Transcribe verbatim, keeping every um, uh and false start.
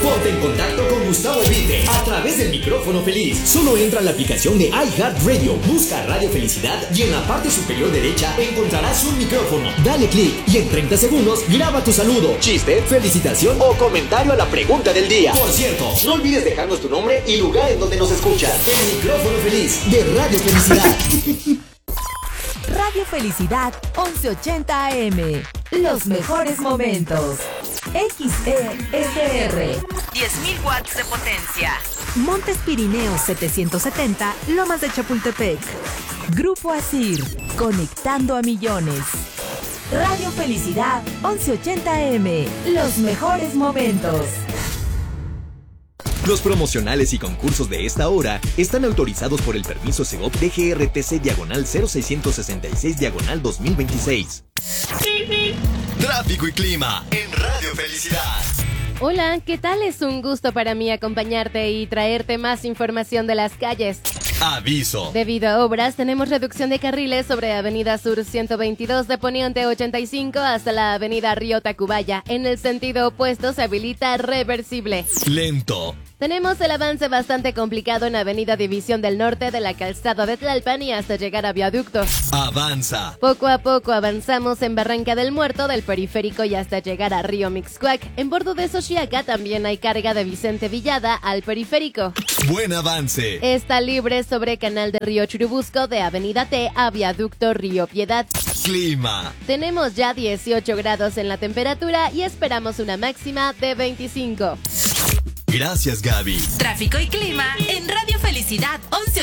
Ponte en contacto con Gustavo Evite a través del micrófono feliz. Solo entra a la aplicación de iHeartRadio, busca Radio Felicidad y en la parte superior derecha encontrarás un micrófono. Dale clic y en treinta segundos graba tu saludo, chiste, felicitación o comentario a la pregunta del día. Por cierto, no olvides dejarnos tu nombre y lugar en donde nos escuchas. El micrófono feliz de Radio Felicidad. Radio Felicidad once ochenta A M. Los mejores momentos. X E S R. diez mil watts de potencia. Montes Pirineos setecientos setenta, Lomas de Chapultepec. Grupo Asir, conectando a millones. Radio Felicidad once ochenta A M. Los mejores momentos. Los promocionales y concursos de esta hora están autorizados por el permiso Segov D G R T C diagonal cero seiscientos sesenta y seis diagonal dos mil veintiséis. Tráfico y clima en Radio Felicidad. Hola, ¿qué tal? Es un gusto para mí acompañarte y traerte más información de las calles. Aviso. Debido a obras, tenemos reducción de carriles sobre Avenida Sur ciento veintidós de Poniente ochenta y cinco hasta la Avenida Río Tacubaya. En el sentido opuesto se habilita reversible. Lento. Tenemos el avance bastante complicado en Avenida División del Norte de la Calzada de Tlalpan y hasta llegar a Viaducto. Avanza. Poco a poco avanzamos en Barranca del Muerto del Periférico y hasta llegar a Río Mixcoac. En bordo de Xochiaca también hay carga de Vicente Villada al Periférico. Buen avance. Está libre sobre Canal de Río Churubusco de Avenida T a Viaducto Río Piedad. Clima. Tenemos ya dieciocho grados en la temperatura y esperamos una máxima de veinticinco. Gracias, Gaby. Tráfico y clima en Radio Felicidad once